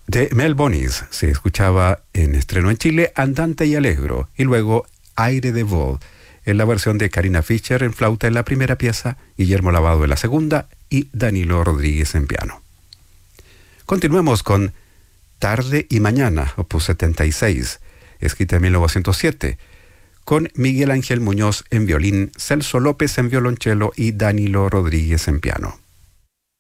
De Mel Bonis se escuchaba en estreno en Chile Andante y Alegro, y luego Aire de Vol, en la versión de Carina Fischer en flauta en la primera pieza, Guillermo Lavado en la segunda y Danilo Rodríguez en piano. Continuemos con Tarde y Mañana, opus 76, escrita en 1907, con Miguel Ángel Muñoz en violín, Celso López en violonchelo y Danilo Rodríguez en piano.